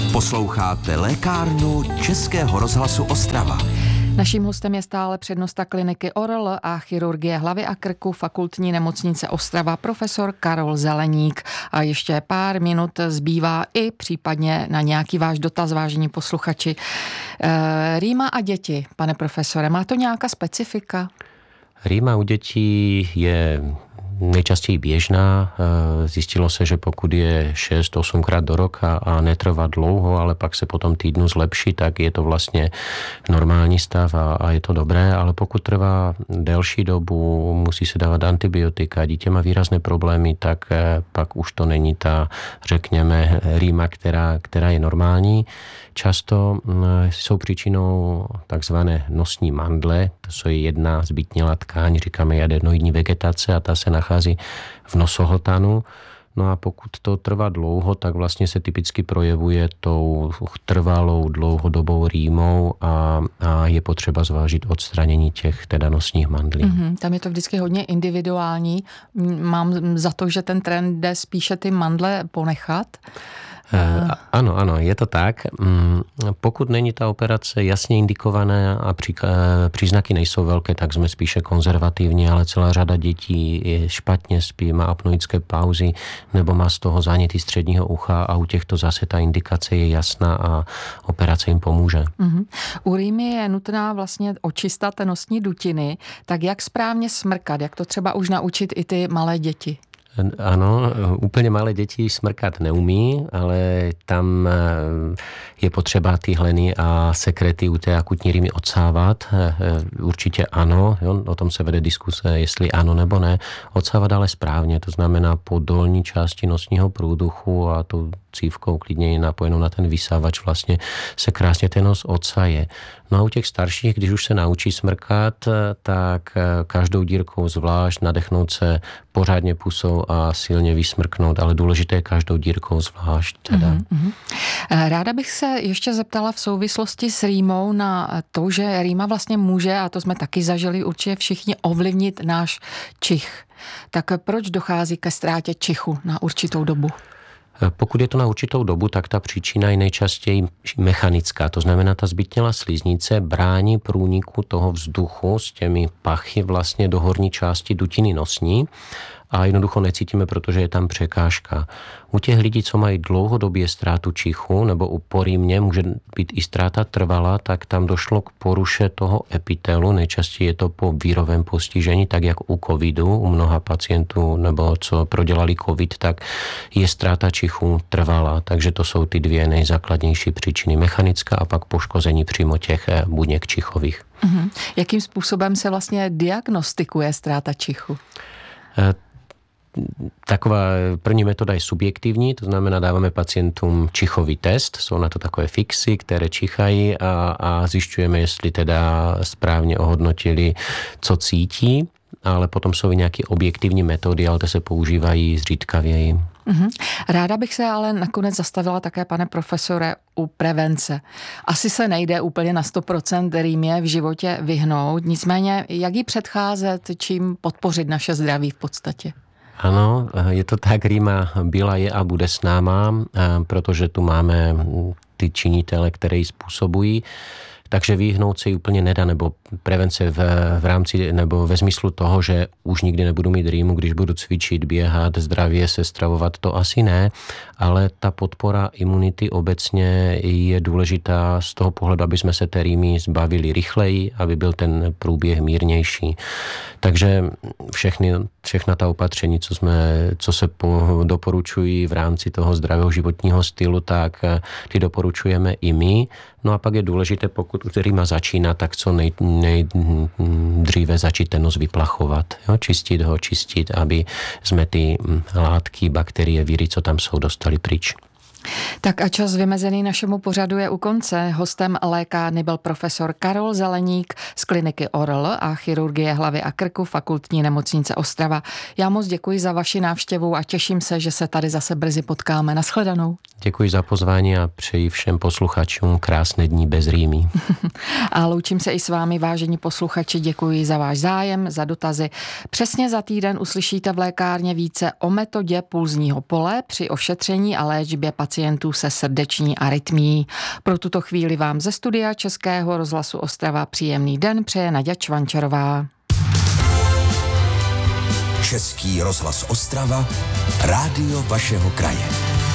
Posloucháte lékárnu Českého rozhlasu Ostrava. Naším hostem je stále přednosta kliniky ORL a chirurgie hlavy a krku Fakultní nemocnice Ostrava profesor Karol Zeleník. A ještě pár minut zbývá i případně na nějaký váš dotaz, vážení posluchači. Rýma a děti, pane profesore, má to nějaká specifika? Rýma u dětí je nejčastěji běžná. Zjistilo se, že pokud je 6-8 krát do roka a netrvá dlouho, ale pak se potom týdnu zlepší, tak je to vlastně normální stav a je to dobré, ale pokud trvá delší dobu, musí se dávat antibiotika, dítě má výrazné problémy, tak pak už to není ta, řekněme, rýma, která je normální. Často jsou příčinou takzvané nosní mandle, to je jedna zbytnělá tkáň, říkáme adenoidní vegetace a ta se nachází v nosohltanu. No a pokud to trvá dlouho, tak vlastně se typicky projevuje tou trvalou dlouhodobou rýmou a je potřeba zvážit odstranění těch teda nosních mandlí. Tam je to vždycky hodně individuální. Mám za to, že ten trend jde spíše ty mandle ponechat. Ano, je to tak. Pokud není ta operace jasně indikovaná a příznaky nejsou velké, tak jsme spíše konzervativní, ale celá řada dětí špatně spí, má apnoické pauzy nebo má z toho záněty středního ucha a u těchto zase ta indikace je jasná a operace jim pomůže. U rýmy je nutná vlastně očista té nosní dutiny, tak jak správně smrkat, jak to třeba už naučit i ty malé děti? Ano, úplně malé děti smrkat neumí, ale tam je potřeba ty hleny a sekrety u té akutní rýmy odsávat. Určitě ano, jo, o tom se vede diskuse, jestli ano nebo ne. Odsávat ale správně, to znamená po dolní části nosního průduchu a tu cívkou klidně je napojenou na ten vysávač, vlastně se krásně ten nos odsaje. No a u těch starších, když už se naučí smrkat, tak každou dírkou zvlášť nadechnout se pořádně pusou a silně vysmrknout, ale důležité je každou dírkou zvlášť. Teda. Ráda bych se ještě zeptala v souvislosti s rýmou na to, že rýma vlastně může, a to jsme taky zažili určitě všichni, ovlivnit náš čich. Tak proč dochází ke ztrátě čichu na určitou dobu? Pokud je to na určitou dobu, tak ta příčina je nejčastěji mechanická. To znamená, ta zbytnělá sliznice brání průniku toho vzduchu s těmi pachy vlastně do horní části dutiny nosní a jednoducho necítíme, protože je tam překážka. U těch lidí, co mají dlouhodobě ztrátu čichu, nebo u porýmně může být i ztráta trvalá, tak tam došlo k poruše toho epitelu. Nejčastěji je to po vírovém postižení, tak jak u covidu, u mnoha pacientů, nebo co prodělali covid, tak je ztráta čichu trvalá. Takže to jsou ty dvě nejzákladnější příčiny. Mechanická a pak poškození přímo těch buněk čichových. Jakým způsobem se vlastně diagnostikuje ztráta čichu? Taková první metoda je subjektivní, to znamená, dáváme pacientům čichový test, jsou na to takové fixy, které čichají a zjišťujeme, jestli teda správně ohodnotili, co cítí, ale potom jsou i nějaké objektivní metody, ale to se používají zřídkavěji. Ráda bych se ale nakonec zastavila také, pane profesore, u prevence. Asi se nejde úplně na 100% rýmě v životě vyhnout, nicméně jak jí předcházet, čím podpořit naše zdraví v podstatě? Ano, je to tak, rýma byla, je a bude s náma, protože tu máme ty činitele, které ji způsobují. Takže vyhnout se ji úplně nedá, nebo prevence v rámci, nebo ve smyslu toho, že už nikdy nebudu mít rýmu, když budu cvičit, běhat, zdravě se stravovat, to asi ne, ale ta podpora imunity obecně je důležitá z toho pohledu, aby jsme se té rýmy zbavili rychleji, aby byl ten průběh mírnější. Takže všechna ta opatření, co se doporučují v rámci toho zdravého životního stylu, tak ty doporučujeme i my. No a pak je důležité, pokud rýma začíná, tak co nejdříve začít ten nos vyplachovat. Jo? Čistit, aby jsme ty látky, bakterie, viry, co tam jsou, dostali pryč. Tak a čas vymezený našemu pořadu je u konce. Hostem lékárny byl profesor Karol Zeleník z kliniky ORL a chirurgie hlavy a krku Fakultní nemocnice Ostrava. Já moc děkuji za vaši návštěvu a těším se, že se tady zase brzy potkáme. Nashledanou. Děkuji za pozvání a přeji všem posluchačům krásné dní bez rýmy. A loučím se i s vámi, vážení posluchači, děkuji za váš zájem, za dotazy. Přesně za týden uslyšíte v lékárně více o metodě pulzního pole při ošetření a léčbě pacientů se srdeční arytmií. Pro tuto chvíli vám ze studia Českého rozhlasu Ostrava příjemný den přeje Naďa Čvančarová. Český rozhlas Ostrava, rádio vašeho kraje.